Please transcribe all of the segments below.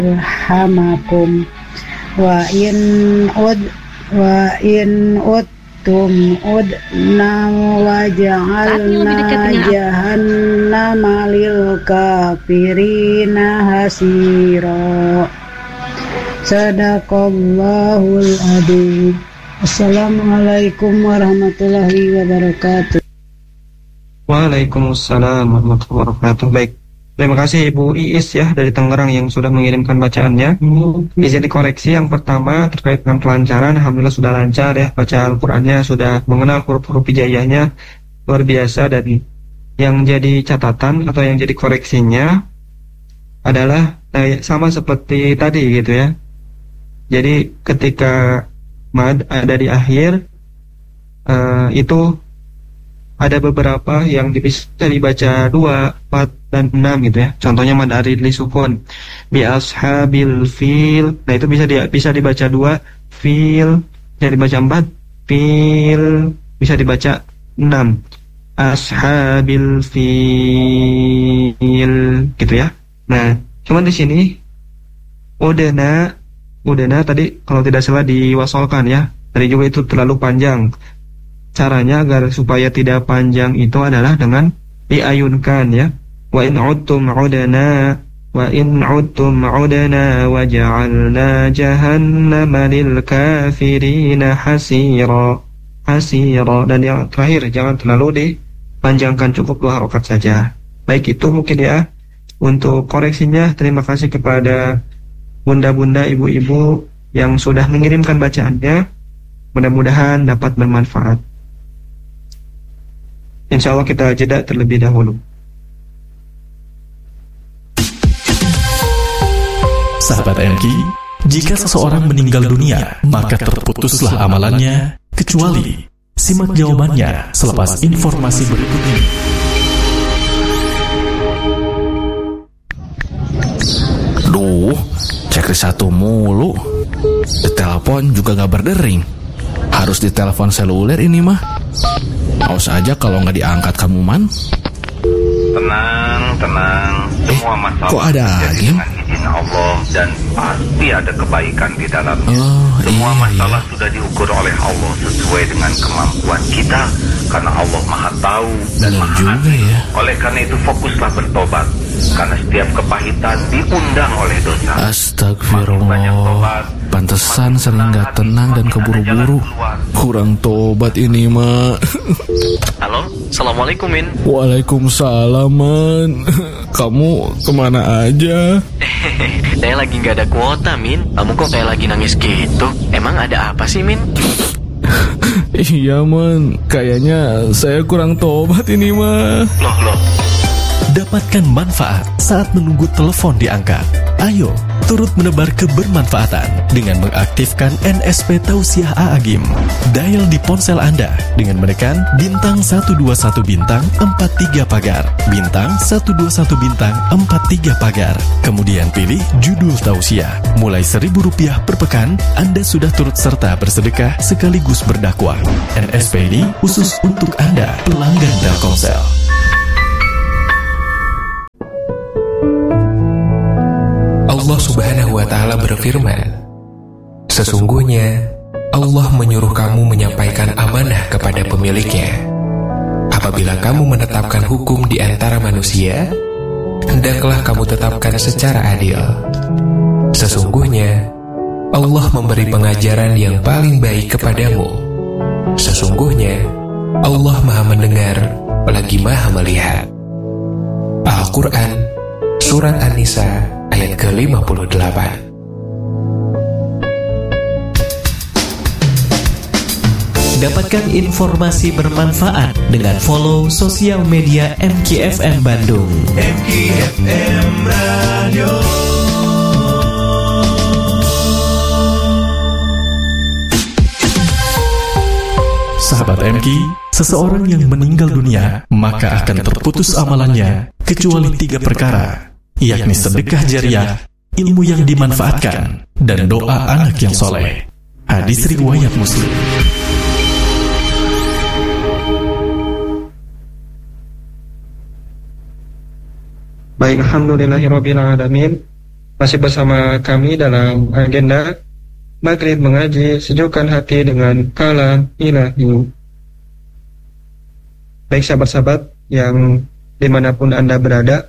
hamakum wa in uttum udna wa ja'alna jahannama lil kafirina hasira. Sadaqallahul adzim. Assalamualaikum warahmatullahi wabarakatuh. Waalaikumsalam warahmatullahi wabarakatuh. Baik, terima kasih Ibu Iis ya dari Tangerang yang sudah mengirimkan bacaannya. Izin dikoreksi, yang pertama terkait dengan kelancaran, alhamdulillah sudah lancar ya, baca Al-Qur'annya, sudah mengenal huruf-huruf hijaiyahnya, luar biasa. Dan yang jadi catatan atau yang jadi koreksinya adalah sama seperti tadi gitu ya. Jadi ketika mad ada di akhir itu ada beberapa yang bisa dibaca 2, 4, dan 6 gitu ya. Contohnya mad arid li sukun bi ashabil fil. Nah itu bisa dibaca 2 fil, bisa dibaca 4 fil, bisa dibaca 6 ashabil fil gitu ya. Nah, cuman di sini udana tadi kalau tidak salah diwasolkan ya. Tadi juga itu terlalu panjang. Caranya agar supaya tidak panjang itu adalah dengan diayunkan ya. Wa in udtum udana wa ja'alna jahannama lil kafirina hasira. Dan yang terakhir jangan terlalu dipanjangkan, cukup 2 rakaat saja. Baik, itu mungkin ya untuk koreksinya. Terima kasih kepada bunda-bunda, ibu-ibu yang sudah mengirimkan bacaannya. Mudah-mudahan dapat bermanfaat. Insya Allah kita jeda terlebih dahulu. Sahabat MK, jika seseorang meninggal dunia, maka terputuslah amalannya, kecuali simak jawabannya selepas informasi berikut ini. Duh, cek satu mulu. Ditelepon juga gak berdering. Harus ditelepon seluler ini mah. Awas aja kalau nggak diangkat kamu, Man. Tenang. Semua masalah kok ada lagi? dengan izin Allah dan pasti ada kebaikan di dalamnya. Semua masalah sudah diukur oleh Allah sesuai dengan kemampuan kita, karena Allah Maha Tahu dan Maha juga ya. Oleh karena itu fokuslah bertobat, karena setiap kepahitan diundang oleh dosa. Astagfirullah. Pantesan sering gak tenang dan keburu-buru. Kurang tobat ini mah. Halo, Assalamualaikum Min. Waalaikumsalam Man. Kamu kemana aja? Saya lagi gak ada kuota Min. Kamu kok kayak lagi nangis gitu? Emang ada apa sih Min? Iya Man, kayaknya saya kurang tobat ini mah. Loh. Dapatkan manfaat saat menunggu telepon diangkat. Ayo, turut menebar kebermanfaatan dengan mengaktifkan NSP Tausiah A'agim. Dial di ponsel Anda dengan menekan bintang 121 bintang 43 pagar, bintang 121 bintang 43 pagar. Kemudian pilih judul Tausiah. Mulai Rp1.000 per pekan, Anda sudah turut serta bersedekah sekaligus berdakwah. NSP ini khusus untuk Anda, pelanggan Telkomsel. Allah Subhanahu wa Ta'ala berfirman, sesungguhnya Allah menyuruh kamu menyampaikan amanah kepada pemiliknya. Apabila kamu menetapkan hukum di antara manusia, hendaklah kamu tetapkan secara adil. Sesungguhnya Allah memberi pengajaran yang paling baik kepadamu. Sesungguhnya Allah Maha Mendengar lagi Maha Melihat. Al-Quran Surat An-Nisa ayat ke-58. Dapatkan informasi bermanfaat dengan follow sosial media MKFM Bandung. MKFM Radio. Sahabat MK, seseorang yang meninggal dunia maka akan terputus amalannya kecuali 3 perkara, yakni sedekah jariah, ilmu yang dimanfaatkan, dan doa anak yang soleh. Hadis riwayat Muslim. Baik, alhamdulillahirabbil alamin. Masih bersama kami dalam agenda Maghrib Mengaji, sejukkan hati dengan kalam ilahi. Baik sahabat-sahabat yang dimanapun Anda berada,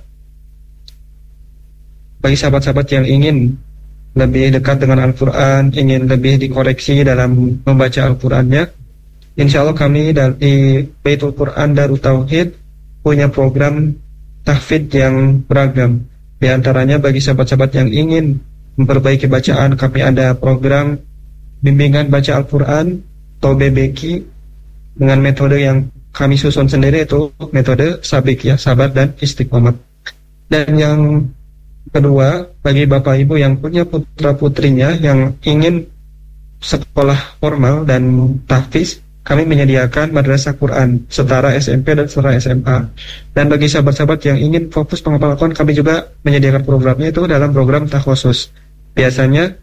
bagi sahabat-sahabat yang ingin lebih dekat dengan Al-Quran, ingin lebih dikoreksi dalam membaca Al-Qurannya, insya Allah kami dari Baitul Quran Darut Tauhid punya program tahfidz yang beragam. Di antaranya bagi sahabat-sahabat yang ingin memperbaiki bacaan, kami ada program bimbingan baca Al-Quran atau BBQ dengan metode yang kami susun sendiri, itu metode sabik ya, sabar dan istiqomah. Dan yang kedua, bagi Bapak Ibu yang punya putra-putrinya yang ingin sekolah formal dan tahfiz, kami menyediakan madrasah Quran setara SMP dan setara SMA. Dan bagi sahabat-sahabat yang ingin fokus penghafalan Quran, kami juga menyediakan programnya itu dalam program takhusus. Biasanya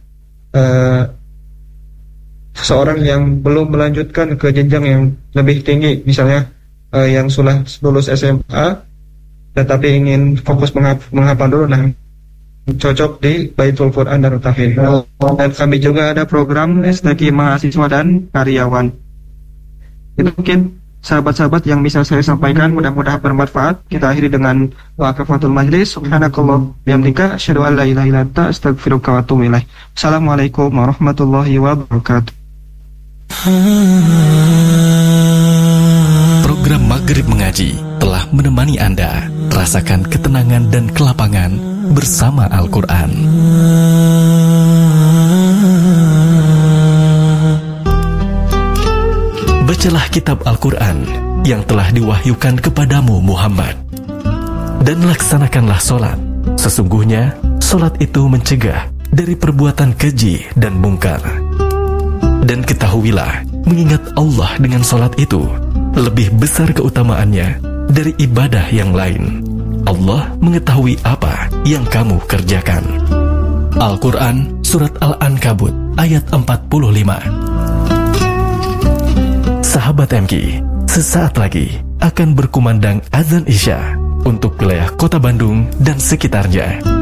seseorang yang belum melanjutkan ke jenjang yang lebih tinggi, misalnya yang sudah lulus SMA tetapi ingin fokus menghafal dulu, nah cocok di Baitul Quran Darut Tauhid. Dan kami juga ada program STQ mahasiswa dan karyawan. Itu mungkin sahabat-sahabat yang bisa saya sampaikan, mudah-mudahan bermanfaat. Kita akhiri dengan waqafatul majlis. Subhanakallah bihamdika asyhadu an la ilaha illa anta astaghfiruka wa atubu ilaik. Assalamualaikum warahmatullahi wabarakatuh. Program Maghrib Mengaji telah menemani Anda rasakan ketenangan dan kelapangan bersama Al-Quran. Bacalah kitab Al-Quran yang telah diwahyukan kepadamu Muhammad, dan laksanakanlah solat. Sesungguhnya solat itu mencegah dari perbuatan keji dan mungkar. Dan ketahuilah, mengingat Allah dengan solat itu lebih besar keutamaannya dari ibadah yang lain. Allah mengetahui apa yang kamu kerjakan. Al-Quran Surat Al-Ankabut ayat 45. Sahabat MQ, sesaat lagi akan berkumandang azan Isya untuk wilayah Kota Bandung dan sekitarnya.